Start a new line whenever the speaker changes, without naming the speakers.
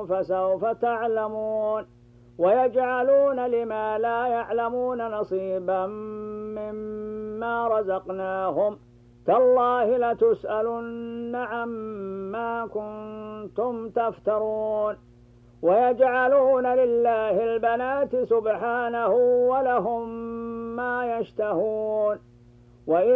فسوف تعلمون ويجعلون لما لا يعلمون نصيبا مما رزقناهم تالله لتسألن عما كنتم تفترون ويجعلون لله البنات سبحانه ولهم ما يشتهون